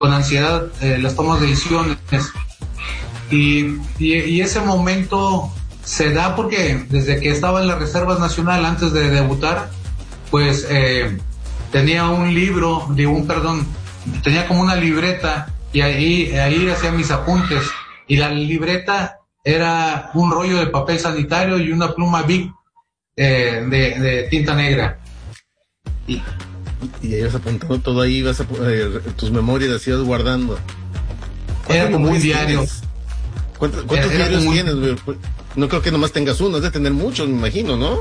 con ansiedad las tomas de decisiones. Y ese momento se da porque desde que estaba en la Reserva Nacional, antes de debutar, pues tenía tenía como una libreta, y ahí hacía mis apuntes, y la libreta era un rollo de papel sanitario y una pluma Bic de tinta negra. Y ahí vas apuntando todo ahí, tus memorias las ibas guardando. Era como un diario. ¿Cuántos diarios tienes, güey? No creo que nomás tengas uno, has de tener muchos, me imagino, ¿no?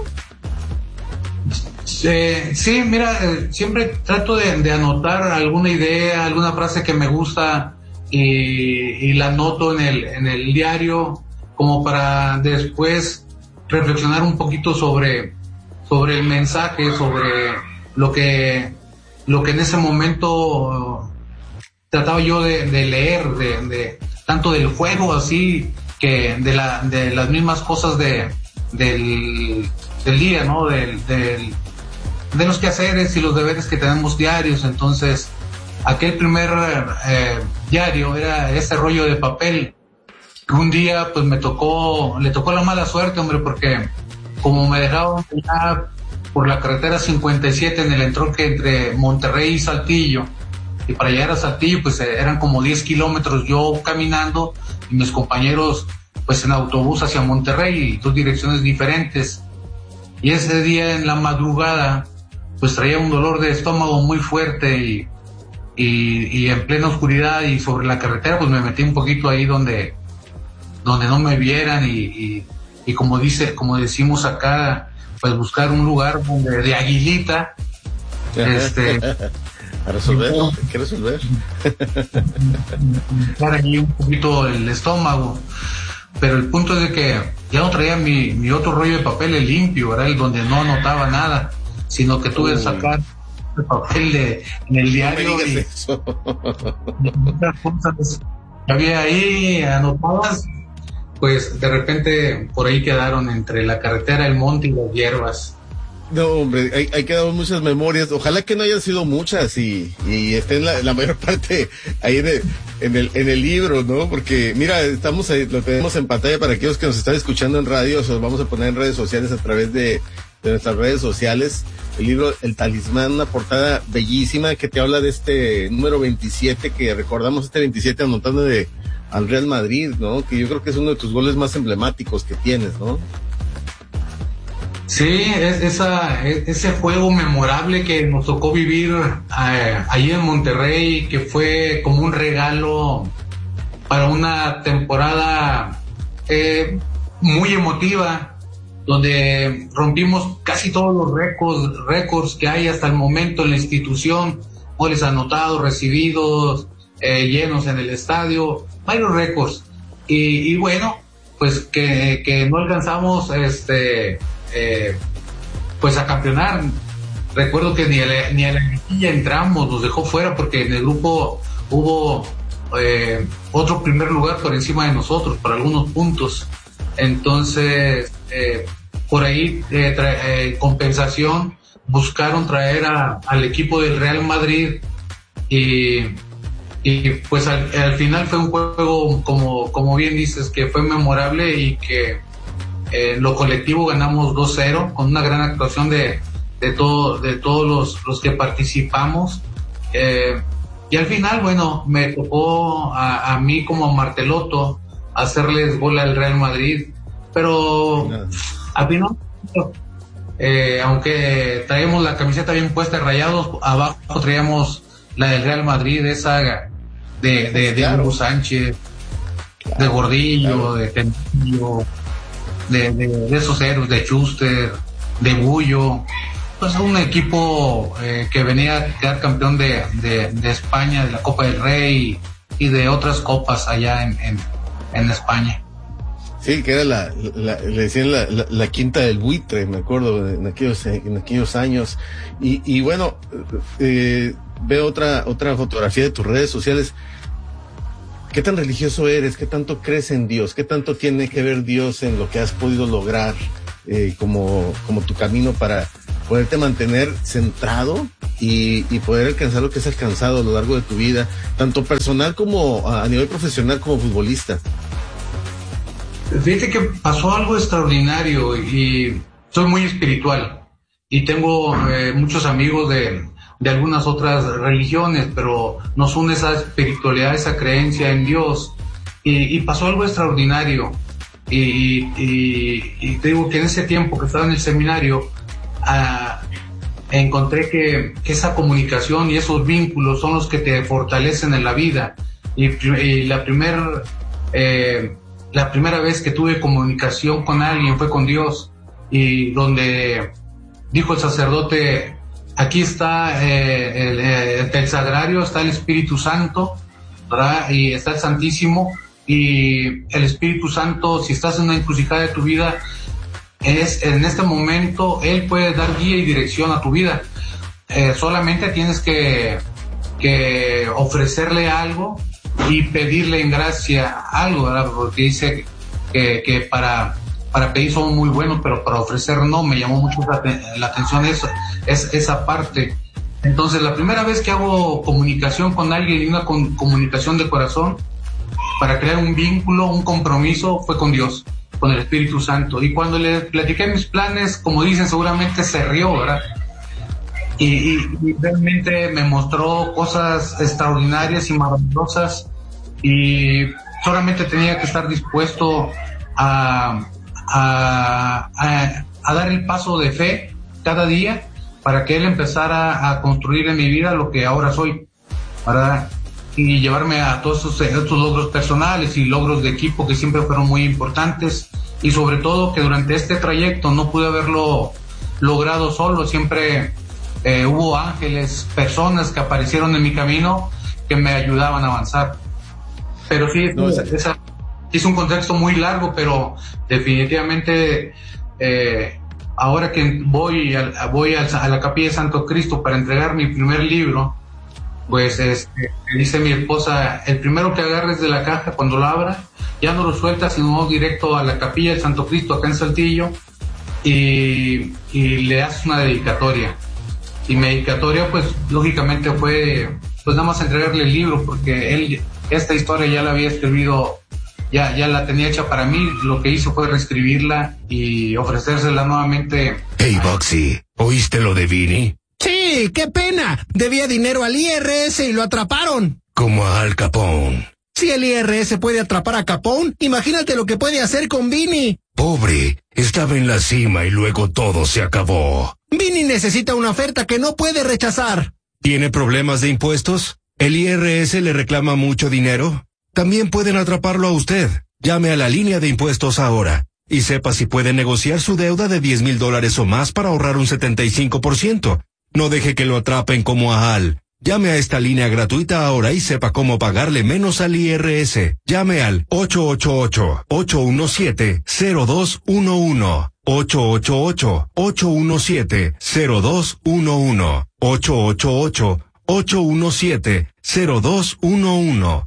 Sí, mira, siempre trato de anotar alguna idea, alguna frase que me gusta, y la anoto en el diario, como para después reflexionar un poquito sobre el mensaje, sobre lo que en ese momento trataba yo de leer, de tanto del juego así que de las mismas cosas del día, ¿no? De los quehaceres y los deberes que tenemos diarios. Entonces, aquel primer diario era ese rollo de papel. Un día pues le tocó la mala suerte, hombre, porque como me dejaban ya por la carretera 57 en el entronque entre Monterrey y Saltillo, y para llegar a Saltillo pues eran como 10 kilómetros yo caminando y mis compañeros pues en autobús hacia Monterrey, 2 direcciones diferentes. Y ese día en la madrugada pues traía un dolor de estómago muy fuerte, y en plena oscuridad y sobre la carretera pues me metí un poquito ahí donde no me vieran, y como decimos acá, pues buscar un lugar de aguilita, a resolver, ¿qué resolver? Para allí un poquito el estómago, pero el punto es de que ya no traía mi otro rollo de papel, el limpio, era el donde no anotaba nada, sino que tuve que sacar el papel en el diario, no y eso. muchas cosas que había ahí anotadas, pues de repente por ahí quedaron entre la carretera, el monte y las hierbas. No, hombre, hay quedado muchas memorias. Ojalá que no hayan sido muchas y estén la mayor parte ahí en el libro, ¿no? Porque, mira, estamos ahí, lo tenemos en pantalla para aquellos que nos están escuchando en radio, se los vamos a poner en redes sociales a través de nuestras redes sociales. El libro El Talismán, una portada bellísima que te habla de este número 27, que recordamos este 27 anotando al Real Madrid, ¿no? Que yo creo que es uno de tus goles más emblemáticos que tienes, ¿no? Sí, ese juego memorable que nos tocó vivir allí en Monterrey, que fue como un regalo para una temporada muy emotiva, donde rompimos casi todos los récords que hay hasta el momento en la institución, goles anotados, recibidos, llenos en el estadio, varios récords, y bueno, pues que no alcanzamos pues a campeonar. Recuerdo que ni a la liguilla entramos, nos dejó fuera porque en el grupo hubo otro primer lugar por encima de nosotros por algunos puntos. Entonces por ahí compensación buscaron traer al equipo del Real Madrid, y pues al final fue un juego, como bien dices, que fue memorable, y que lo colectivo ganamos 2-0 con una gran actuación de todos los que participamos, y al final, bueno, me tocó a mí como Marteloto hacerles gol al Real Madrid, pero al final, aunque traíamos la camiseta bien puesta de Rayados, abajo traíamos la del Real Madrid, esa de Hugo Sánchez, de Gordillo, claro, de Tenillo, de esos héroes, de Schuster, de Bullo. Pues un equipo que venía a quedar campeón de España, de la Copa del Rey y de otras copas allá en España. Sí, que era le decían la quinta del buitre, me acuerdo, en aquellos años. Y bueno, veo otra fotografía de tus redes sociales. ¿Qué tan religioso eres? ¿Qué tanto crees en Dios? ¿Qué tanto tiene que ver Dios en lo que has podido lograr como tu camino para poderte mantener centrado y poder alcanzar lo que has alcanzado a lo largo de tu vida, tanto personal como a nivel profesional como futbolista? Fíjate que pasó algo extraordinario y soy muy espiritual y tengo muchos amigos de algunas otras religiones, pero nos une esa espiritualidad, esa creencia en Dios, y pasó algo extraordinario. Y te digo que en ese tiempo que estaba en el seminario, encontré que esa comunicación y esos vínculos son los que te fortalecen en la vida. Y la primera vez que tuve comunicación con alguien fue con Dios, y donde dijo el sacerdote: aquí está el sagrario, está el Espíritu Santo, ¿verdad? Y está el Santísimo. Y el Espíritu Santo, si estás en una encrucijada de tu vida, en este momento Él puede dar guía y dirección a tu vida. Solamente tienes que ofrecerle algo y pedirle en gracia algo, ¿verdad? Porque dice que para pedir somos muy buenos, pero para ofrecer no. Me llamó mucho la atención esa parte. Entonces, la primera vez que hago comunicación con alguien, y una comunicación de corazón, para crear un vínculo, un compromiso, fue con Dios, con el Espíritu Santo. Y cuando le platiqué mis planes, como dicen, seguramente se rió, ¿verdad? Y realmente me mostró cosas extraordinarias y maravillosas, y solamente tenía que estar dispuesto a dar el paso de fe cada día para que Él empezara a construir en mi vida lo que ahora soy, ¿verdad? Y llevarme a todos estos logros personales y logros de equipo que siempre fueron muy importantes, y sobre todo que durante este trayecto no pude haberlo logrado solo. Siempre hubo ángeles, personas que aparecieron en mi camino que me ayudaban a avanzar. Pero sí, es un contexto muy largo, pero definitivamente ahora que voy a la Capilla de Santo Cristo para entregar mi primer libro, pues dice mi esposa: el primero que agarres de la caja, cuando lo abra, ya no lo sueltas, sino directo a la Capilla del Santo Cristo acá en Saltillo, y le haces una dedicatoria. Y mi dedicatoria, pues lógicamente fue pues nada más entregarle el libro, porque él esta historia ya la había escrito, ya la tenía hecha para mí. Lo que hizo fue reescribirla y ofrecérsela nuevamente. Hey, Boxy, ¿oíste lo de Vini? Sí, qué pena. Debía dinero al IRS y lo atraparon. Como a Al Capone. Si el IRS puede atrapar a Capone, imagínate lo que puede hacer con Vini. Pobre, estaba en la cima y luego todo se acabó. Vini necesita una oferta que no puede rechazar. ¿Tiene problemas de impuestos? ¿El IRS le reclama mucho dinero? También pueden atraparlo a usted. Llame a la línea de impuestos ahora y sepa si puede negociar su deuda de $10,000 o más para ahorrar un 75%. No deje que lo atrapen como a Al. Llame a esta línea gratuita ahora y sepa cómo pagarle menos al IRS. Llame al 888-817-0211. 888-817-0211. 888-817-0211.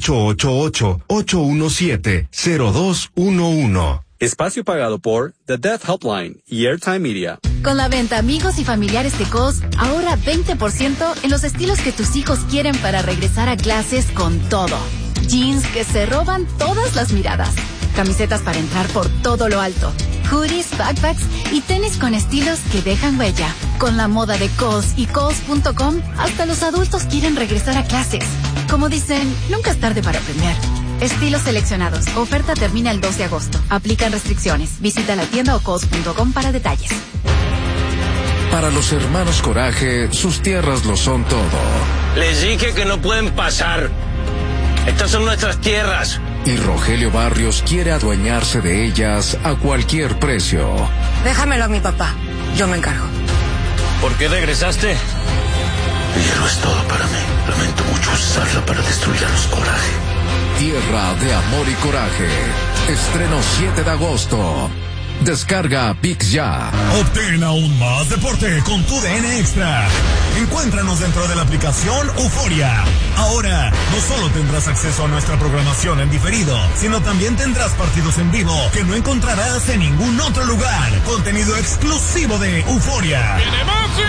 888-817-0211. Espacio pagado por The Death Helpline y Airtime Media. Con la venta Amigos y Familiares de Cos, ahorra 20% en los estilos que tus hijos quieren para regresar a clases con todo. Jeans que se roban todas las miradas. Camisetas para entrar por todo lo alto. Hoodies, backpacks y tenis con estilos que dejan huella. Con la moda de Cos y Cos.com, hasta los adultos quieren regresar a clases. Como dicen, nunca es tarde para aprender. Estilos seleccionados. Oferta termina el 2 de agosto. Aplican restricciones. Visita la tienda o cos.com para detalles. Para los hermanos Coraje, sus tierras lo son todo. Les dije que no pueden pasar. Estas son nuestras tierras. Y Rogelio Barrios quiere adueñarse de ellas a cualquier precio. Déjamelo a mi papá. Yo me encargo. ¿Por qué regresaste? El hierro es todo para mí. Lamento mucho usarla para destruir a los Coraje. Tierra de Amor y Coraje. Estreno 7 de agosto. Descarga ViX ya. Obtén aún más deporte con tu DN Extra. Encuéntranos dentro de la aplicación Euforia. Ahora, no solo tendrás acceso a nuestra programación en diferido, sino también tendrás partidos en vivo que no encontrarás en ningún otro lugar. Contenido exclusivo de Euforia. ¡Viene Messi!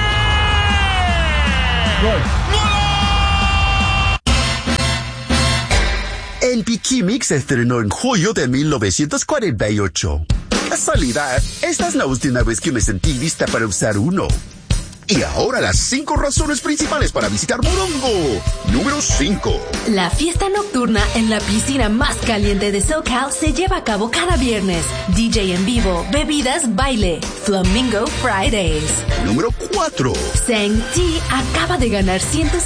El Pikimix se estrenó en julio de 1948. Casualidad, esta es la última vez que me sentí lista para usar uno. Y ahora las 5 razones principales para visitar Morongo. Número 5. La fiesta nocturna en la piscina más caliente de SoCal se lleva a cabo cada viernes. DJ en vivo, bebidas, baile. Flamingo Fridays. Número 4. Seng-Ti acaba de ganar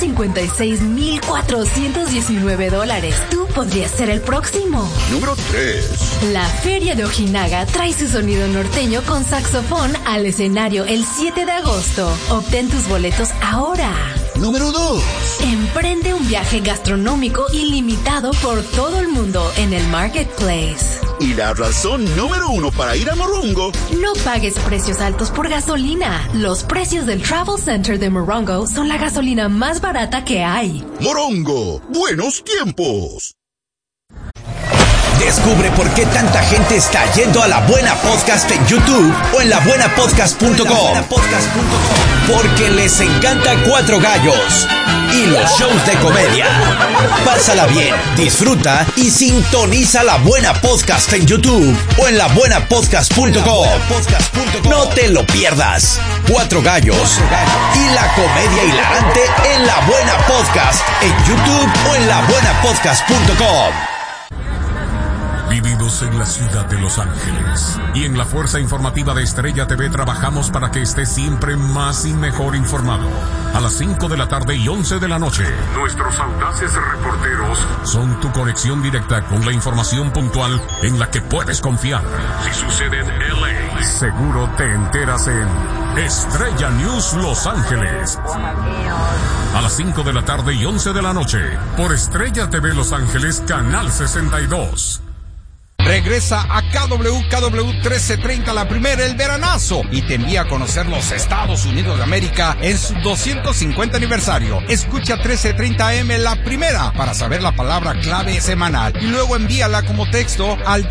$156,419. Tú podrías ser el próximo. Número 3. La Feria de Ojinaga trae su sonido norteño con saxofón al escenario el 7 de agosto. Obtén tus boletos ahora. Número 2. Emprende un viaje gastronómico ilimitado por todo el mundo en el Marketplace. Y la razón número 1 para ir a Morongo. No pagues precios altos por gasolina. Los precios del Travel Center de Morongo son la gasolina más barata que hay. Morongo, buenos tiempos. Descubre por qué tanta gente está yendo a La Buena Podcast en YouTube o en labuenapodcast.com. Porque les encanta Cuatro Gallos y los shows de comedia. Pásala bien, disfruta y sintoniza La Buena Podcast en YouTube o en labuenapodcast.com. No te lo pierdas. Cuatro Gallos y la comedia hilarante en La Buena Podcast en YouTube o en labuenapodcast.com. Vivimos en la ciudad de Los Ángeles y en la fuerza informativa de Estrella TV trabajamos para que estés siempre más y mejor informado. A las 5 de la tarde y 11 de la noche, nuestros audaces reporteros son tu conexión directa con la información puntual en la que puedes confiar. Si sucede en LA, seguro te enteras en Estrella News Los Ángeles. A las 5 de la tarde y 11 de la noche, por Estrella TV Los Ángeles, Canal 62. Regresa a KW 1330, la primera, el veranazo, y te envía a conocer los Estados Unidos de América en su 250 aniversario. Escucha 1330 AM la primera para saber la palabra clave semanal y luego envíala como texto al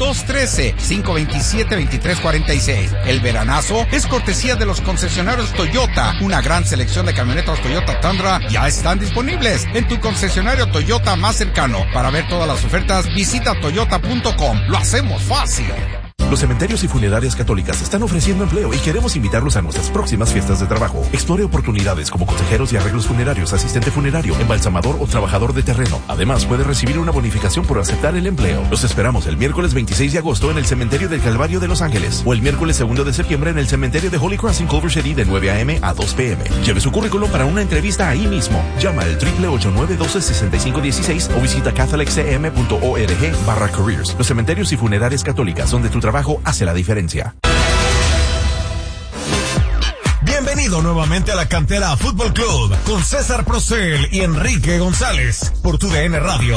213-527-2346. El veranazo es cortesía de los concesionarios Toyota. Una gran selección de camionetas Toyota Tundra ya están disponibles en tu concesionario Toyota más cercano. Para ver todas las ofertas, visita toyota.com. Lo hacemos fácil. Los cementerios y funerarias católicas están ofreciendo empleo y queremos invitarlos a nuestras próximas fiestas de trabajo. Explore oportunidades como consejeros y arreglos funerarios, asistente funerario, embalsamador o trabajador de terreno. Además, puede recibir una bonificación por aceptar el empleo. Los esperamos el miércoles 26 de agosto en el Cementerio del Calvario de Los Ángeles o el miércoles 2 de septiembre en el Cementerio de Holy Cross en Culver City de 9 a.m. a 2 p.m. Lleve su currículum para una entrevista ahí mismo. Llama al 888-912-6516 o visita catholiccm.org/careers. Los cementerios y funerarias católicas, donde tu trabajo hace la diferencia. Bienvenido nuevamente a la Cantera Fútbol Club con César Procel y Enrique González por TUDN Radio.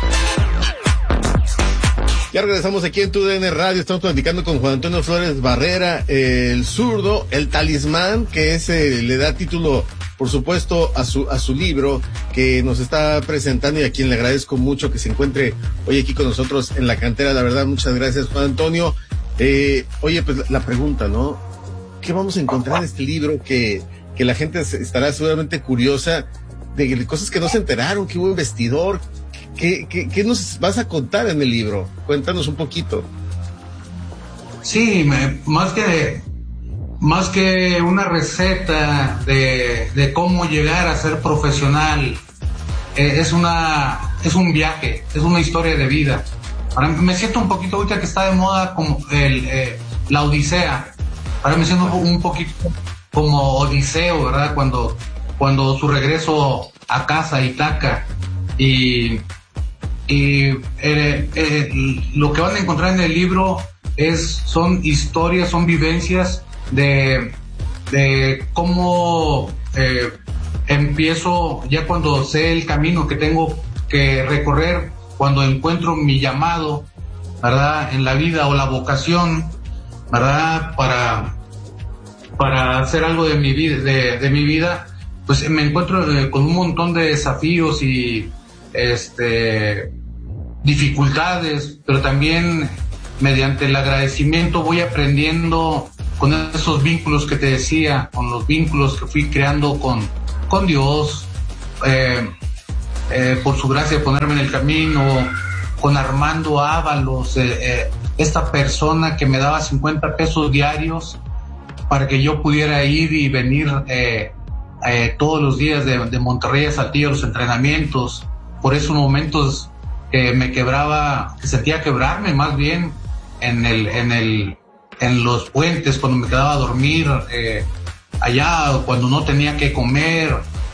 Ya regresamos aquí en TUDN Radio. Estamos platicando con Juan Antonio Flores Barrera, el zurdo, el talismán, que es le da título, por supuesto, a su libro que nos está presentando y a quien le agradezco mucho que se encuentre hoy aquí con nosotros en la cantera. La verdad, muchas gracias, Juan Antonio. Oye, pues la pregunta, ¿no? ¿Qué vamos a encontrar en este libro que la gente estará seguramente curiosa de cosas que no se enteraron? ¿Qué hubo un vestidor? ¿Qué nos vas a contar en el libro? Cuéntanos un poquito. Sí, más que una receta de cómo llegar a ser profesional, es un viaje, es una historia de vida. Ahora me siento un poquito, ahorita que está de moda, como la Odisea. Ahora me siento un poquito como Odiseo, ¿verdad? Cuando su regreso a casa, a Ítaca. Y lo que van a encontrar en el libro son historias, son vivencias de cómo empiezo, ya cuando sé el camino que tengo que recorrer, cuando encuentro mi llamado, ¿verdad?, en la vida, o la vocación, ¿verdad? Para hacer algo de mi vida, de mi vida, pues me encuentro con un montón de desafíos y dificultades, pero también mediante el agradecimiento voy aprendiendo con esos vínculos que te decía, con los vínculos que fui creando con Dios, por su gracia de ponerme en el camino, con Armando Ábalos, esta persona que me daba 50 pesos diarios para que yo pudiera ir y venir todos los días de Monterrey a Saltillo a los entrenamientos. Por esos momentos que me quebraba, que sentía quebrarme más bien en los puentes, cuando me quedaba a dormir allá, cuando no tenía que comer.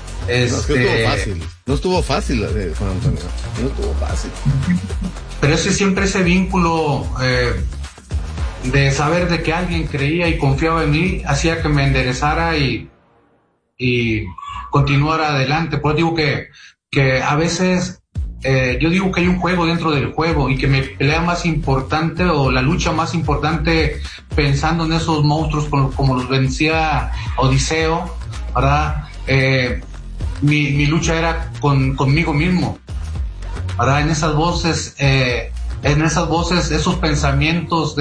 No estuvo fácil, Juan Antonio, no estuvo fácil. Pero ese vínculo de saber de que alguien creía y confiaba en mí, hacía que me enderezara y continuara adelante. Por eso digo que a veces yo digo que hay un juego dentro del juego y que mi pelea más importante o la lucha más importante, pensando en esos monstruos como los vencía Odiseo, ¿verdad? Mi lucha era conmigo mismo, ¿verdad? En esas voces, esos pensamientos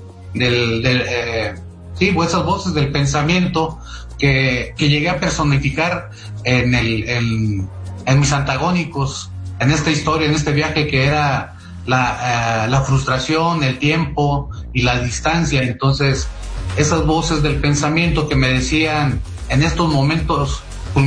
esas voces del pensamiento que llegué a personificar en mis antagónicos, en esta historia, en este viaje que era la frustración, el tiempo y la distancia. Entonces, esas voces del pensamiento que me decían en estos momentos, ¿cómo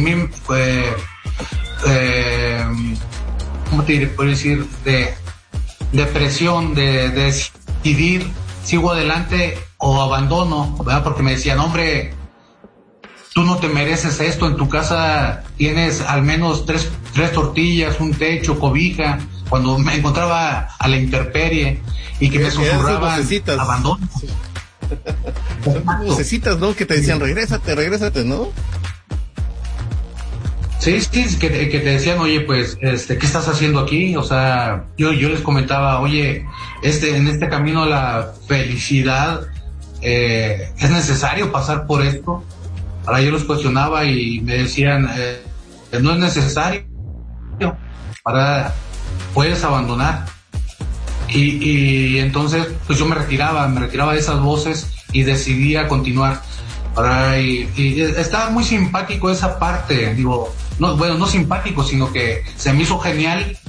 te puedo decir? De presión, de decidir, sigo adelante o abandono, ¿verdad? Porque me decían, hombre, tú no te mereces esto, en tu casa tienes al menos tres tortillas, un techo, cobija. Cuando me encontraba a la intemperie y que me susurraban, abandono. Son vocecitas, ¿no? Que te decían, regrésate, ¿no? Sí, que te decían, oye, pues, ¿qué estás haciendo aquí? O sea, yo les comentaba, oye, en este camino a la felicidad, ¿es necesario pasar por esto? Ahora yo los cuestionaba y me decían, no es necesario, ahora puedes abandonar. Y entonces, pues yo me retiraba de esas voces y decidía continuar. Ahora, y estaba muy simpático esa parte, digo, no simpático, sino que se me hizo genial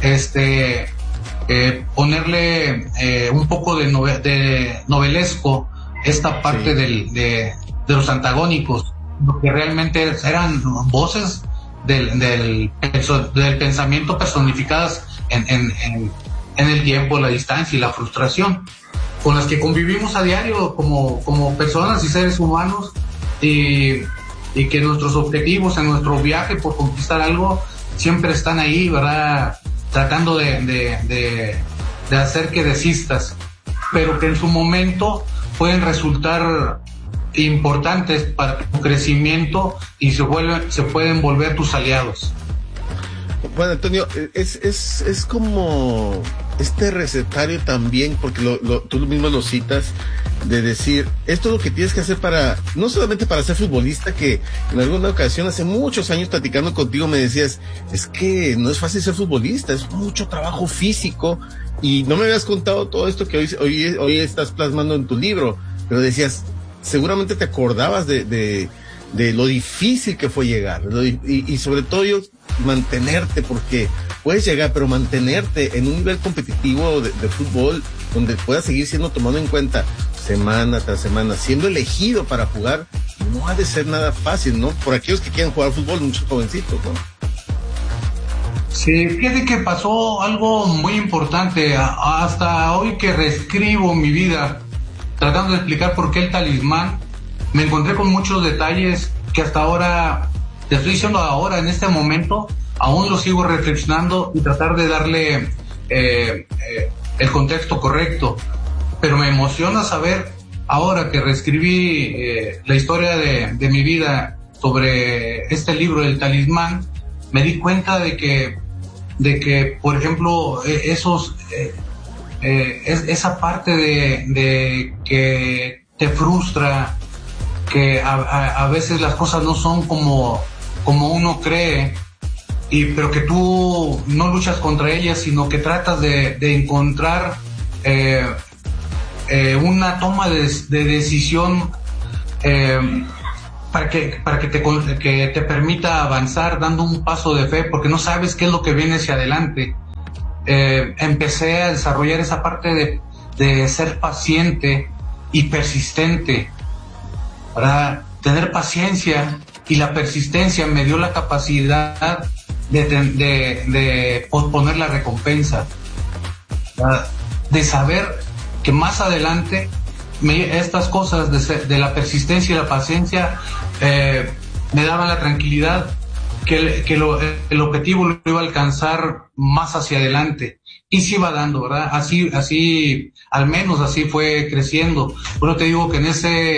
ponerle un poco de novelesco esta parte de los antagónicos, que realmente eran voces del pensamiento personificadas en el tiempo, la distancia y la frustración, con las que convivimos a diario como personas y seres humanos, y que nuestros objetivos en nuestro viaje por conquistar algo siempre están ahí, ¿verdad? Tratando de hacer que desistas, pero que en su momento pueden resultar importantes para tu crecimiento y se pueden volver tus aliados. Bueno, Antonio, es como este recetario también, porque tú mismo lo citas, de decir, esto es lo que tienes que hacer no solamente para ser futbolista, que en alguna ocasión, hace muchos años platicando contigo, me decías, es que no es fácil ser futbolista, es mucho trabajo físico, y no me habías contado todo esto que hoy estás plasmando en tu libro, pero decías, seguramente te acordabas de lo difícil que fue llegar, y sobre todo mantenerte, porque puedes llegar, pero mantenerte en un nivel competitivo de fútbol, donde puedas seguir siendo tomado en cuenta semana tras semana, siendo elegido para jugar, no ha de ser nada fácil, ¿no? Por aquellos que quieren jugar fútbol, muchos jovencitos, ¿no? Sí, fíjate que pasó algo muy importante, hasta hoy que reescribo mi vida, tratando de explicar por qué el talismán, me encontré con muchos detalles que hasta ahora, te estoy diciendo ahora, en este momento, aún lo sigo reflexionando y tratar de darle el contexto correcto. Pero me emociona saber, ahora que reescribí la historia de mi vida sobre este libro, El Talismán, me di cuenta de que por ejemplo, esos esa parte de que te frustra, que a veces las cosas no son como uno cree, pero que tú no luchas contra ellas, sino que tratas de encontrar una toma de decisión para que te permita avanzar dando un paso de fe, porque no sabes qué es lo que viene hacia adelante. Empecé a desarrollar esa parte de ser paciente y persistente, para tener paciencia, y la persistencia me dio la capacidad de posponer la recompensa, de saber que más adelante estas cosas de la persistencia y la paciencia me daban la tranquilidad que el objetivo lo iba a alcanzar más hacia adelante, y se iba dando, ¿verdad? Así, al menos así fue creciendo. Pero te digo que en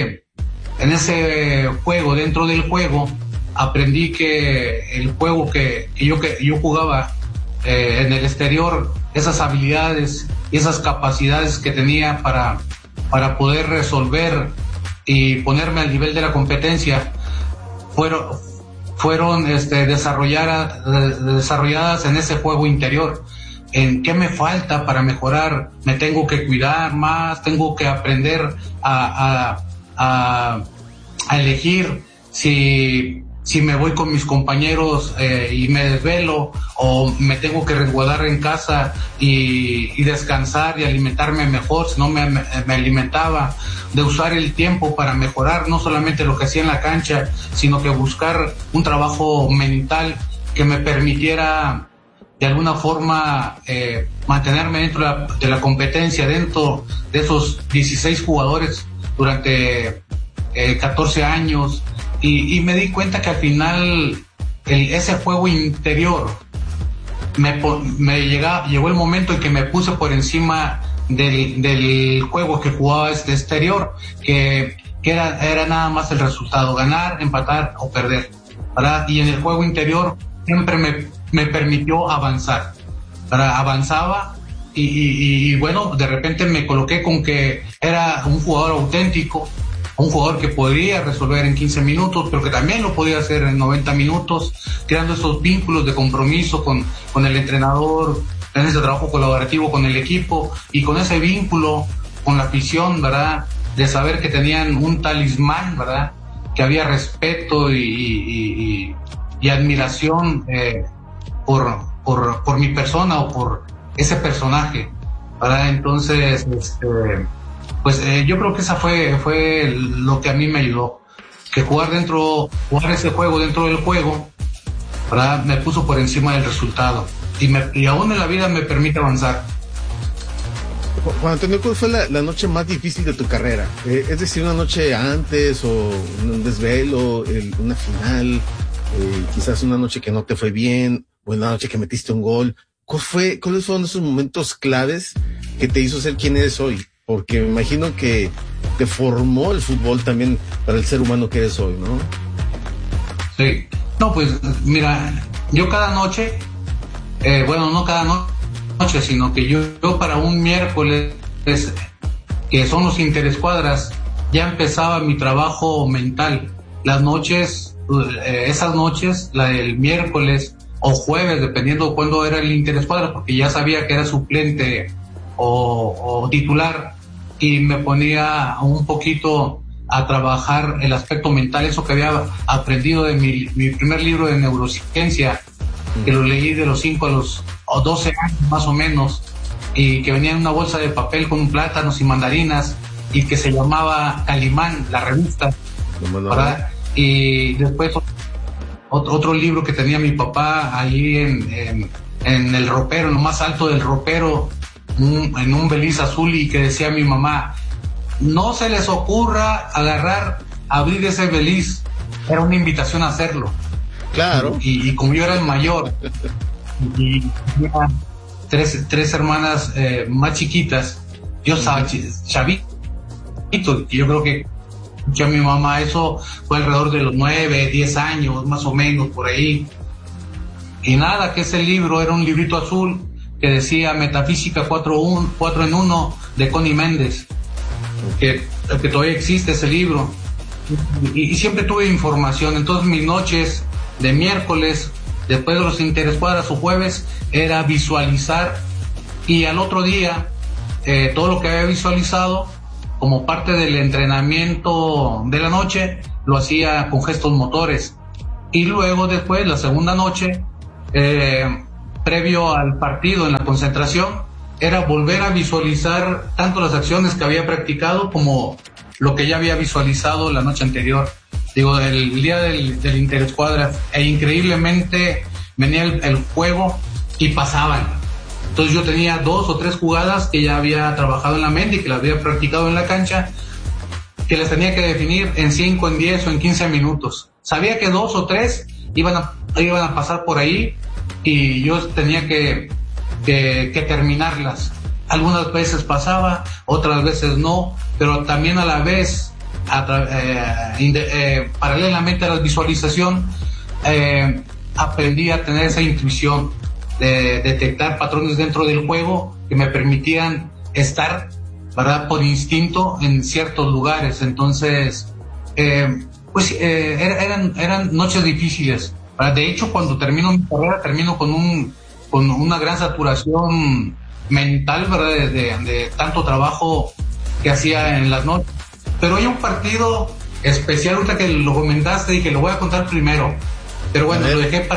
ese juego, dentro del juego, aprendí que el juego que yo jugaba en el exterior, esas habilidades y esas capacidades que tenía para poder resolver y ponerme al nivel de la competencia, fueron desarrolladas en ese juego interior. ¿En qué me falta para mejorar? Me tengo que cuidar más, tengo que aprender a elegir si me voy con mis compañeros y me desvelo, o me tengo que resguardar en casa y descansar y alimentarme mejor, si no me alimentaba, de usar el tiempo para mejorar no solamente lo que hacía en la cancha, sino que buscar un trabajo mental que me permitiera de alguna forma mantenerme dentro de la competencia, dentro de esos 16 jugadores durante 14 años, y me di cuenta que al final ese juego interior llegó el momento en que me puse por encima del juego que jugaba exterior, que era nada más el resultado, ganar, empatar o perder, ¿verdad? Y en el juego interior siempre me permitió avanzar, ¿verdad? Avanzaba y bueno, de repente me coloqué con que era un jugador auténtico, un jugador que podría resolver en 15 minutos, pero que también lo podía hacer en 90 minutos, creando esos vínculos de compromiso con el entrenador, en ese trabajo colaborativo con el equipo, y con ese vínculo con la afición, ¿verdad? De saber que tenían un talismán, ¿verdad? Que había respeto y admiración por mi persona o por ese personaje, ¿verdad? Entonces, yo creo que esa fue lo que a mí me ayudó, que jugar ese juego dentro del juego, ¿verdad? Me puso por encima del resultado, y aún en la vida me permite avanzar. Juan Antonio, ¿cuál fue la noche más difícil de tu carrera? Es decir, una noche antes, o un desvelo, una final, quizás una noche que no te fue bien, o una noche que metiste un gol. ¿Cuáles fueron esos momentos claves que te hizo ser quien eres hoy? Porque me imagino que te formó el fútbol también para el ser humano que eres hoy, ¿no? Sí. No, pues mira, yo cada noche, no cada noche, sino que yo para un miércoles, que son los interescuadras, ya empezaba mi trabajo mental. Las noches, esas noches, la del miércoles o jueves, dependiendo cuándo era el interescuadra, porque ya sabía que era suplente o titular, y me ponía un poquito a trabajar el aspecto mental, eso que había aprendido de mi primer libro de neurociencia, que lo leí de los 5 a los 12 años más o menos, y que venía en una bolsa de papel con plátanos y mandarinas, y que se llamaba Calimán, la revista, ¿verdad? Y después otro libro que tenía mi papá ahí en el ropero, en lo más alto del ropero, en un beliz azul, y que decía mi mamá: no se les ocurra abrir ese beliz. Era una invitación a hacerlo. Claro. Y como yo era el mayor y tenía tres hermanas más chiquitas, yo estaba chavito, y yo creo que ya mi mamá, eso fue alrededor de los 9, 10 años, más o menos, por ahí. Y nada, que ese libro era un librito azul que decía Metafísica 4 en 1 de Connie Méndez, que todavía existe ese libro, y siempre tuve información. Entonces mis noches de miércoles, después de los interescuadras o jueves, era visualizar, y al otro día todo lo que había visualizado como parte del entrenamiento de la noche lo hacía con gestos motores, y luego después la segunda noche, previo al partido, en la concentración, era volver a visualizar tanto las acciones que había practicado como lo que ya había visualizado la noche anterior. Digo, el día del interescuadra, e increíblemente venía el juego y pasaban. Entonces yo tenía 2 o 3 jugadas que ya había trabajado en la mente y que las había practicado en la cancha, que las tenía que definir en 5, en 10 o en 15 minutos. Sabía que 2 o 3 iban a pasar por ahí, y yo tenía que terminarlas. Algunas veces pasaba, otras veces no, pero también a la vez, paralelamente a la visualización, aprendí a tener esa intuición de detectar patrones dentro del juego que me permitían estar, ¿verdad?, por instinto en ciertos lugares. Entonces, eran noches difíciles. De hecho, cuando termino mi carrera, termino con una gran saturación mental, ¿verdad?, de tanto trabajo que hacía en las noches. Pero hay un partido especial, ahorita que lo comentaste, y que lo voy a contar primero, pero bueno, lo dejé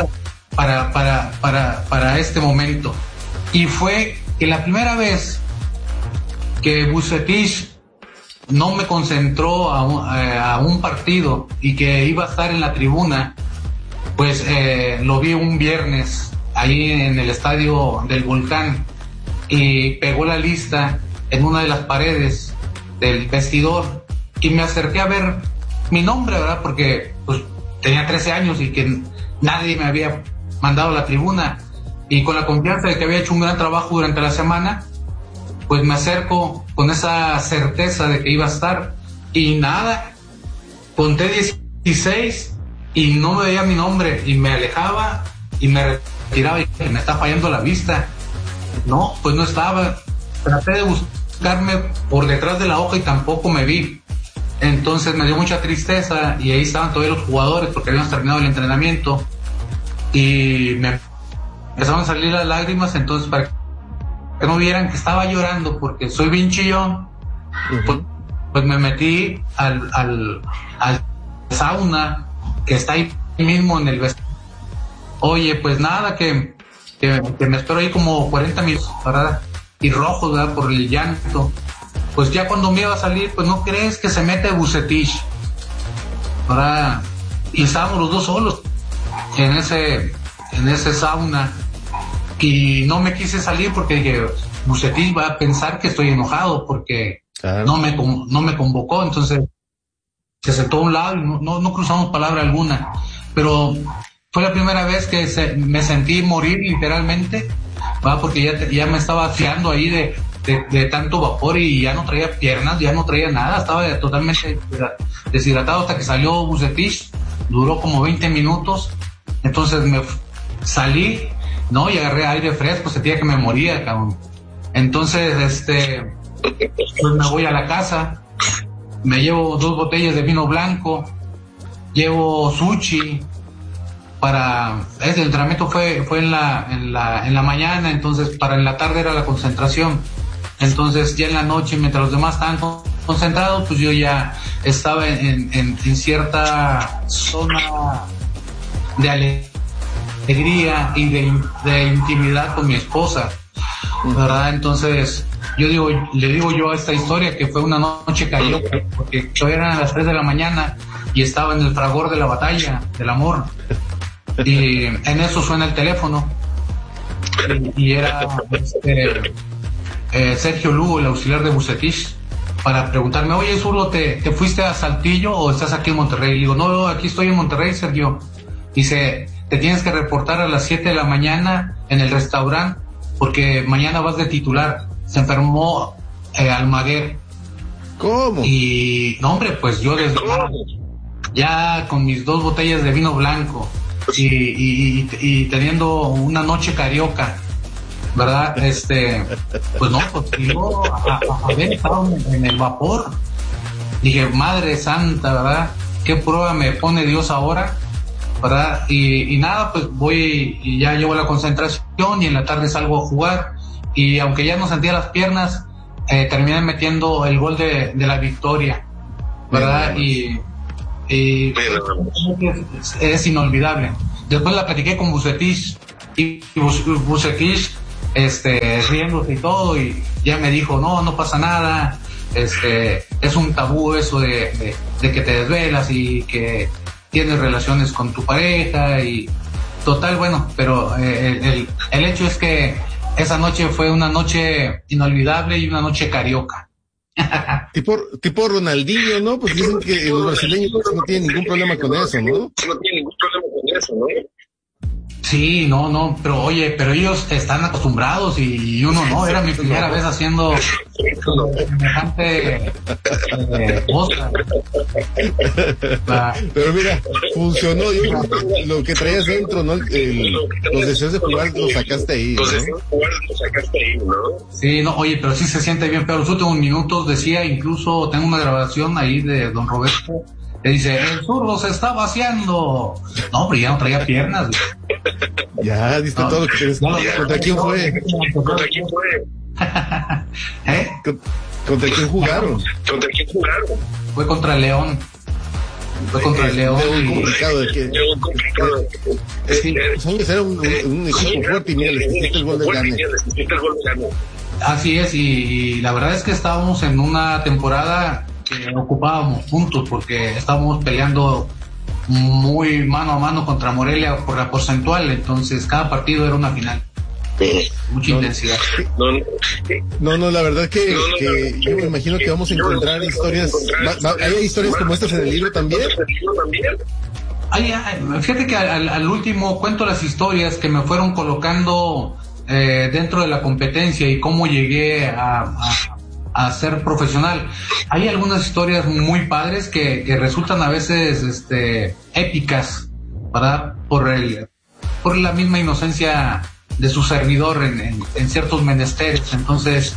para este momento. Y fue que la primera vez que Vucetich no me concentró a un partido y que iba a estar en la tribuna, pues lo vi un viernes ahí en el estadio del Volcán, y pegó la lista en una de las paredes del vestidor, y me acerqué a ver mi nombre, ¿verdad?, porque pues tenía 13 años y que nadie me había mandado a la tribuna, y con la confianza de que había hecho un gran trabajo durante la semana, pues me acerco con esa certeza de que iba a estar, y nada, conté 16 y no me veía mi nombre, y me alejaba y me retiraba, y me está fallando la vista. No, pues no estaba. Traté de buscarme por detrás de la hoja y tampoco me vi. Entonces me dio mucha tristeza, y ahí estaban todavía los jugadores porque habíamos terminado el entrenamiento, y me empezaron a salir las lágrimas. Entonces, para que no vieran que estaba llorando porque soy bien chillón, pues me metí al sauna que está ahí mismo en el vestidor. Oye, pues nada, que me espero ahí como 40 minutos, ¿verdad? Y rojo, ¿verdad?, por el llanto. Pues ya cuando me iba a salir, pues no crees que se mete Vucetich, ¿verdad? Y estábamos los dos solos en ese sauna, y no me quise salir porque dije, Vucetich va a pensar que estoy enojado porque no me convocó. Entonces se sentó a un lado y no cruzamos palabra alguna. Pero fue la primera vez que me sentí morir literalmente, ¿va?, porque ya me estaba afiando ahí de tanto vapor, y ya no traía piernas, ya no traía nada, estaba totalmente deshidratado hasta que salió Vucetich. Duró como 20 minutos. Entonces me salí, ¿no?, y agarré aire fresco, sentía que me moría, cabrón. Entonces, pues me voy a la casa, me llevo 2 botellas de vino blanco, llevo sushi el entrenamiento fue en la mañana, entonces para en la tarde era la concentración. Entonces ya en la noche, mientras los demás estaban concentrados, pues yo ya estaba en cierta zona de alegría y de intimidad con mi esposa, ¿verdad? Entonces le digo yo a esta historia que fue una noche carioca, porque todavía eran las 3 de la mañana y estaba en el fragor de la batalla del amor, y en eso suena el teléfono, y era Sergio Lugo, el auxiliar de Vucetich, para preguntarme, oye, Zurdo, ¿te fuiste a Saltillo o estás aquí en Monterrey? Y digo, no, aquí estoy en Monterrey, Sergio. Dice, te tienes que reportar a las 7 de la mañana en el restaurante porque mañana vas de titular. Se enfermó Almaguer. ¿Cómo? Y no, hombre, pues yo desde ya con mis 2 botellas de vino blanco y teniendo una noche carioca, ¿verdad? Pues no, pues yo a ver, estaba en el vapor. Dije, Madre Santa, ¿verdad? ¿Qué prueba me pone Dios ahora? ¿Verdad? Y nada, pues voy y ya llevo la concentración y en la tarde salgo a jugar. Y aunque ya no sentía las piernas, terminé metiendo el gol de la victoria, ¿verdad? Y es inolvidable. Después la platiqué con Bucetich y Bucetich riéndose y todo, y ya me dijo, no pasa nada, es un tabú eso de que te desvelas y que tienes relaciones con tu pareja, y total, bueno, pero el hecho es que esa noche fue una noche inolvidable y una noche carioca. tipo Ronaldinho, ¿no? Pues dicen que los brasileños no tienen ningún problema con eso, ¿no? Sí, no, pero oye, pero ellos están acostumbrados y uno no, era mi primera vez haciendo semejante cosa. Pero mira, funcionó, lo que traías dentro, ¿no? Los deseos de jugar los sacaste ahí, ¿no? Sí, no, oye, pero sí se siente bien, pero los últimos minutos decía, incluso tengo una grabación ahí de don Roberto, que dice, el zurdo se está vaciando. No, pero ya no traía piernas. Ya, diste todo lo que tienes. ¿Contra quién fue? ¿Contra quién jugaron? Fue contra el León. León complicado. Era un equipo fuerte y mira, les hiciste el gol de gane. Así es, y la verdad es que estábamos en una temporada que ocupábamos puntos porque estábamos peleando muy mano a mano contra Morelia por la porcentual, entonces cada partido era una final. Mucha intensidad. No, la verdad que yo me imagino que vamos a encontrar historias. ¿Hay historias como estas en el libro también? Fíjate que al último cuento las historias que me fueron colocando dentro de la competencia y cómo llegué a ser profesional. Hay algunas historias muy padres que resultan a veces épicas, ¿verdad? Por la misma inocencia de su servidor en ciertos menesteres. Entonces,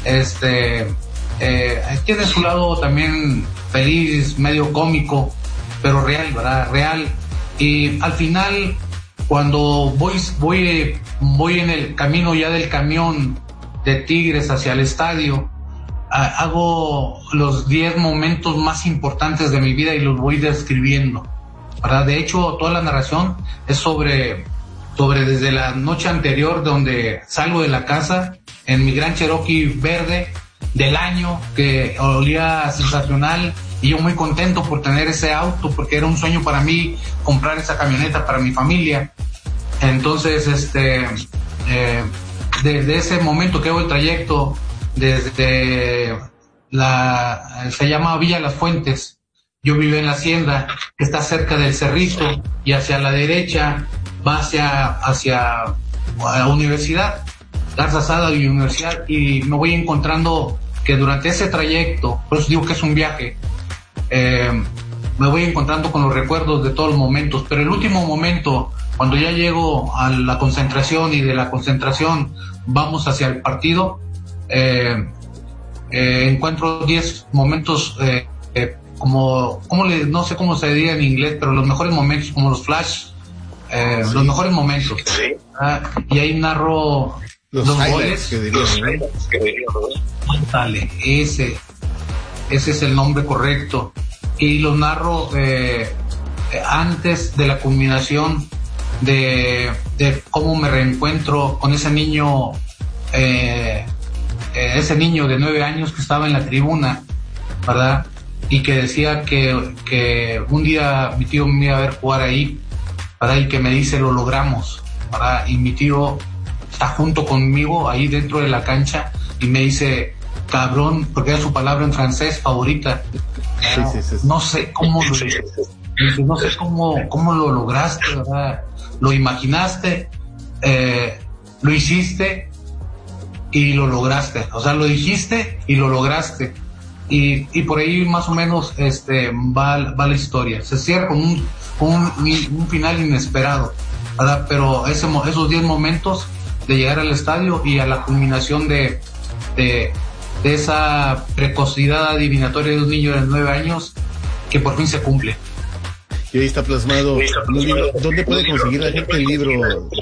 tiene su lado también feliz, medio cómico, pero real, ¿verdad? Real. Y al final, cuando voy en el camino ya del camión de Tigres hacia el estadio, hago los 10 momentos más importantes de mi vida y los voy describiendo, ¿verdad? De hecho, toda la narración es sobre desde la noche anterior, donde salgo de la casa en mi gran Cherokee verde del año, que olía sensacional, y yo muy contento por tener ese auto, porque era un sueño para mí comprar esa camioneta para mi familia. Entonces, desde ese momento que hago el trayecto, desde se llama Villa Las Fuentes, yo vivo en la hacienda que está cerca del Cerrito, y hacia la derecha va hacia la universidad, Garza Sada y Universidad, y me voy encontrando que durante ese trayecto, por eso digo que es un viaje, me voy encontrando con los recuerdos de todos los momentos, pero el último momento, cuando ya llego a la concentración y de la concentración vamos hacia el partido, encuentro 10 momentos, no sé cómo se diría en inglés, pero los mejores momentos, como los flash, los mejores momentos. Y ahí narro los goles. Dale, ese es el nombre correcto. Y los narro antes de la culminación de cómo me reencuentro con ese niño de 9 años que estaba en la tribuna, ¿verdad? Y que decía que un día mi tío me iba a ver jugar ahí, ¿verdad? Y que me dice, lo logramos, ¿verdad? Y mi tío está junto conmigo ahí dentro de la cancha y me dice, cabrón, porque era su palabra en francés favorita. Sí. No sé cómo lo lograste, ¿verdad? Lo imaginaste, lo hiciste y lo lograste. O sea, lo dijiste y lo lograste. Y por ahí más o menos va la historia. Se cierra con un final inesperado, ¿verdad? Pero esos 10 momentos de llegar al estadio y a la culminación de esa precocidad adivinatoria de un niño de 9 años que por fin se cumple. Y ahí está plasmado un libro. ¿Dónde puede conseguir la gente el libro?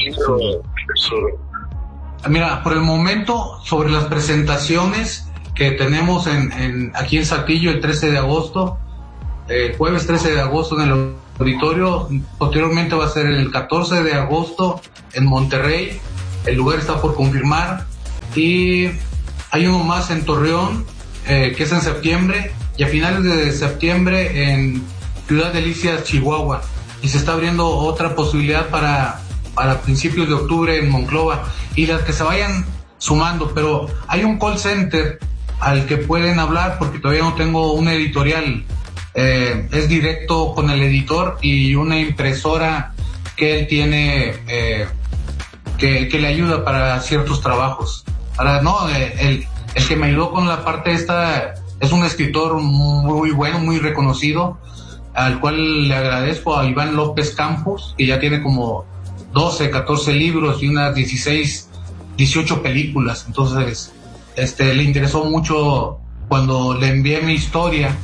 Mira, por el momento, sobre las presentaciones que tenemos aquí en Saltillo el 13 de agosto, jueves 13 de agosto en el auditorio, posteriormente va a ser el 14 de agosto en Monterrey, el lugar está por confirmar, y hay uno más en Torreón, que es en septiembre, y a finales de septiembre en Ciudad Delicias, Chihuahua, y se está abriendo otra posibilidad para principios de octubre en Monclova, y las que se vayan sumando, pero hay un call center al que pueden hablar porque todavía no tengo una editorial, es directo con el editor y una impresora que él tiene que le ayuda para ciertos trabajos. El que me ayudó con la parte esta es un escritor muy bueno, muy reconocido, al cual le agradezco, a Iván López Campos, que ya tiene como 12, 14 libros y unas 16, 18 películas. Entonces, le interesó mucho cuando le envié mi historia.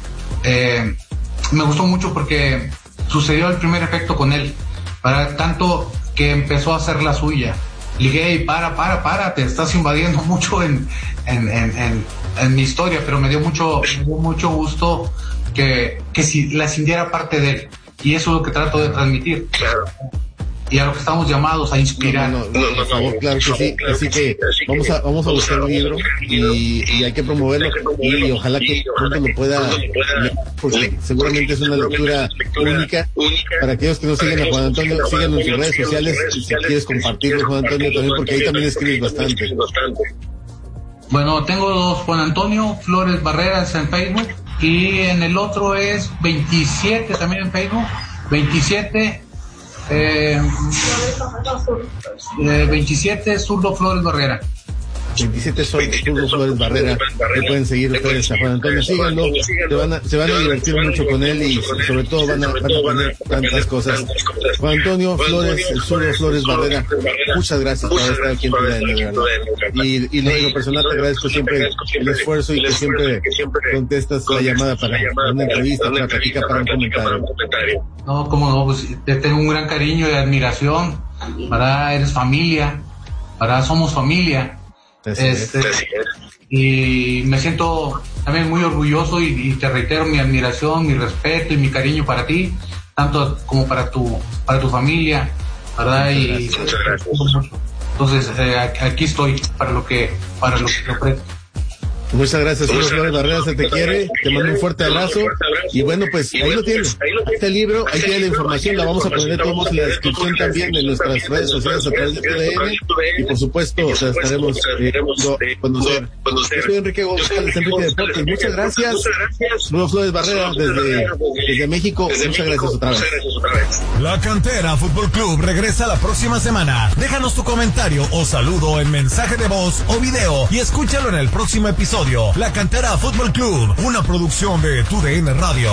Me gustó mucho porque sucedió el primer efecto con él, para tanto que empezó a hacer la suya. Ligué y para, te estás invadiendo mucho en mi historia, pero me dio mucho gusto que si la sintiera parte de él, y eso es lo que trato de transmitir. Claro. Y a lo que estamos llamados a inspirar. Por favor, claro que sí. Así que vamos a buscar el libro y hay que promoverlo, y ojalá que pronto lo pueda leer, porque seguramente es una lectura única. Para aquellos que no siguen a Juan Antonio, síganlo en sus redes sociales, si quieres compartirlo, Juan Antonio, también, porque ahí también escribes bastante. Bueno, tengo 2, Juan Antonio Flores Barreras en Facebook, y en el otro es 27 también en Facebook, 27 Zurdo Flores Barrera. 27 Zurdo Flores Barrera. Le pueden seguir ustedes a Juan Antonio, síganlo, se van a divertir mucho con él, y sobre todo van a aprender tantas cosas. Juan Antonio Flores, Zurdo Flores Barrera, muchas gracias por estar aquí en TUDN, y en lo personal te agradezco siempre el esfuerzo, y que siempre contestas la llamada para una entrevista, para platicar, para un comentario. No, como no, pues te tengo un gran cariño y admiración. Eres familia, somos familia. Y me siento también muy orgulloso, y te reitero mi admiración, mi respeto y mi cariño para ti, tanto como para tu familia, ¿verdad? Muchas gracias. Entonces, aquí estoy para lo que ofrezco. Muchas gracias, Zurdo Flores Barrera, se te quiere, te mando un fuerte abrazo, y bueno, pues ahí lo tienes, ahí está el libro, ahí tiene la información, la vamos a poner todos en la descripción también de nuestras redes sociales a través de TUDN, y por supuesto, o sea, estaremos conocer. Yo soy Enrique González, Enrique Deportes, muchas gracias, Zurdo Flores Barrera desde México, muchas gracias otra vez. La Cantera Fútbol Club regresa la próxima semana. Déjanos tu comentario o saludo en mensaje de voz o video, y escúchalo en el próximo episodio. La Cantera Fútbol Club, una producción de TUDN Radio.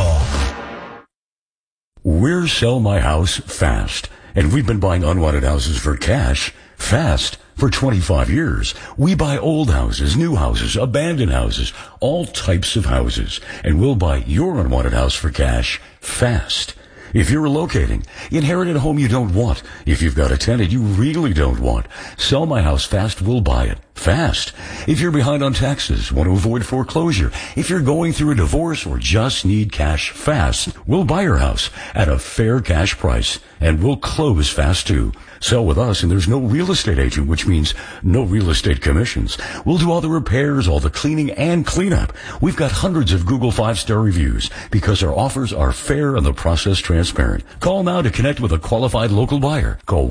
We're Sell My House Fast, and we've been buying unwanted houses for cash fast for 25 years. We buy old houses, new houses, abandoned houses, all types of houses, and we'll buy your unwanted house for cash fast. If you're relocating, inherit a home you don't want. If you've got a tenant you really don't want, Sell My House Fast will buy it fast. If you're behind on taxes, want to avoid foreclosure, if you're going through a divorce or just need cash fast, we'll buy your house at a fair cash price, and we'll close fast too. Sell with us, and there's no real estate agent, which means no real estate commissions. We'll do all the repairs, all the cleaning and cleanup. We've got hundreds of Google 5-star reviews because our offers are fair and the process transparent. Call now to connect with a qualified local buyer. Call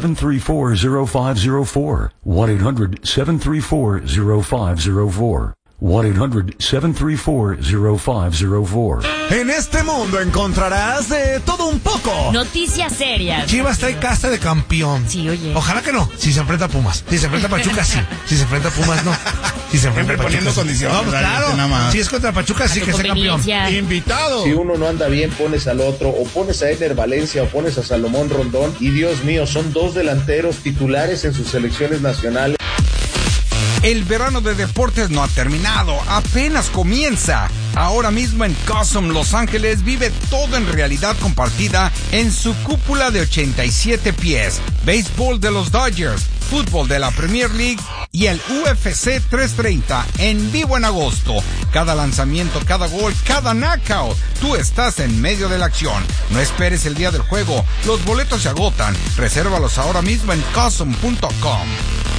1-800-734-0504. 1-800-734-0504. 1-800-734-0504. En este mundo encontrarás de todo un poco. Noticias serias. Chivas trae casta de campeón. Sí, oye. Ojalá que no. Si se enfrenta a Pumas. Si se enfrenta a Pachuca, sí. Si se enfrenta a Pumas, no. Si se enfrenta a Pachuca, poniendo sí. condiciones. Vamos, claro. Si es contra Pachuca, sí que sea campeón. Invitado. Si uno no anda bien, pones al otro, o pones a Ener Valencia, o pones a Salomón Rondón, y Dios mío, son dos delanteros titulares en sus selecciones nacionales. El verano de deportes no ha terminado, apenas comienza. Ahora mismo en Cosum, Los Ángeles, vive todo en realidad compartida en su cúpula de 87 pies. Béisbol de los Dodgers, fútbol de la Premier League y el UFC 330 en vivo en agosto. Cada lanzamiento, cada gol, cada knockout. Tú estás en medio de la acción. No esperes el día del juego. Los boletos se agotan. Resérvalos ahora mismo en Cosum.com.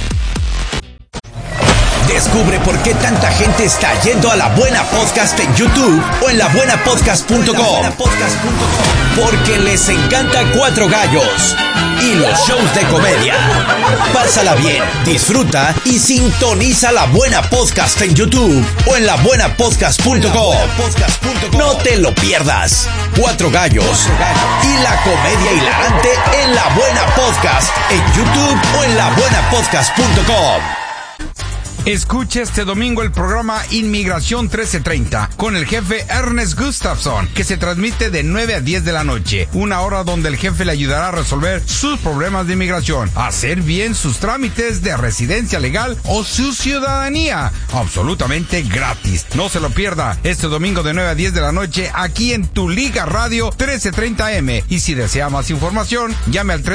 Descubre por qué tanta gente está yendo a La Buena Podcast en YouTube o en labuenapodcast.com. Porque les encanta Cuatro Gallos y los shows de comedia. Pásala bien, disfruta y sintoniza La Buena Podcast en YouTube o en labuenapodcast.com. No te lo pierdas. Cuatro Gallos y la comedia hilarante en La Buena Podcast en YouTube o en labuenapodcast.com. Escucha este domingo el programa Inmigración 1330 con el jefe Ernest Gustafson, que se transmite de 9 a 10 de la noche. Una hora donde el jefe le ayudará a resolver sus problemas de inmigración, a hacer bien sus trámites de residencia legal o su ciudadanía. Absolutamente gratis. No se lo pierda este domingo de 9 a 10 de la noche aquí en Tu Liga Radio 1330M. Y si desea más información, llame al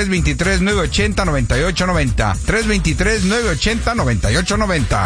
323-980-9890. 323-980-9890.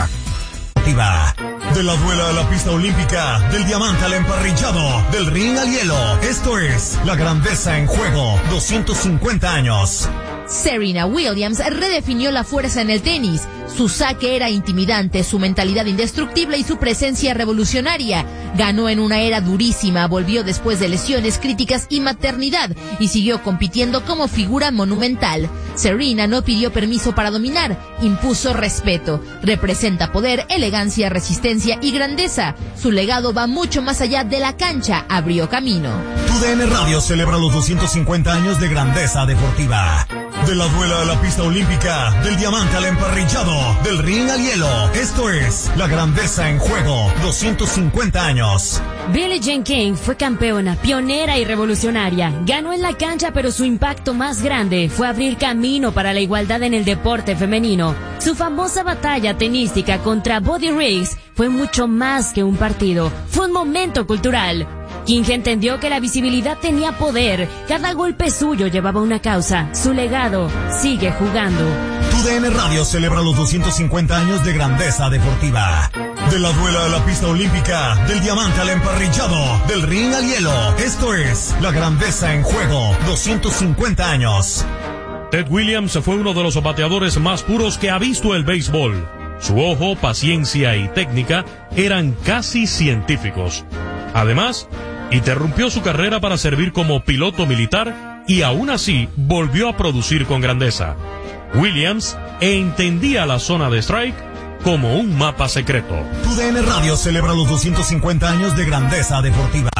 De la duela a la pista olímpica, del diamante al emparrillado, del ring al hielo. Esto es La Grandeza en Juego, 250 años. Serena Williams redefinió la fuerza en el tenis. Su saque era intimidante, su mentalidad indestructible y su presencia revolucionaria. Ganó en una era durísima, volvió después de lesiones críticas y maternidad y siguió compitiendo como figura monumental. Serena no pidió permiso para dominar, impuso respeto. Representa poder, elegancia, resistencia y grandeza. Su legado va mucho más allá de la cancha, abrió camino. TUDN Radio celebra los 250 años de grandeza deportiva. De la duela a la pista olímpica, del diamante al emparrillado, del ring al hielo. Esto es La Grandeza en Juego, 250 años. Billie Jean King fue campeona, pionera y revolucionaria. Ganó en la cancha, pero su impacto más grande fue abrir camino para la igualdad en el deporte femenino. Su famosa batalla tenística contra Buddy Riggs fue mucho más que un partido. Fue un momento cultural. King entendió que la visibilidad tenía poder. Cada golpe suyo llevaba una causa. Su legado sigue jugando. TUDN Radio celebra los 250 años de grandeza deportiva. De la duela a la pista olímpica, del diamante al emparrillado, del ring al hielo. Esto es La Grandeza en Juego, 250 años. Ted Williams fue uno de los bateadores más puros que ha visto el béisbol. Su ojo, paciencia y técnica eran casi científicos. Además, interrumpió su carrera para servir como piloto militar y aún así volvió a producir con grandeza. Williams entendía la zona de strike como un mapa secreto. TUDN Radio celebra los 250 años de grandeza deportiva.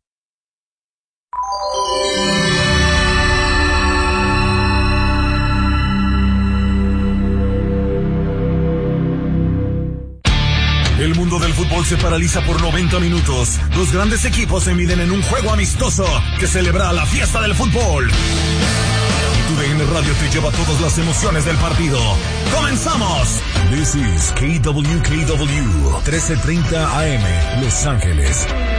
El mundo del fútbol se paraliza por 90 minutos. Los grandes equipos se miden en un juego amistoso que celebra la fiesta del fútbol. TUDN Radio te lleva todas las emociones del partido. ¡Comenzamos! This is KWKW 1330 AM, Los Ángeles.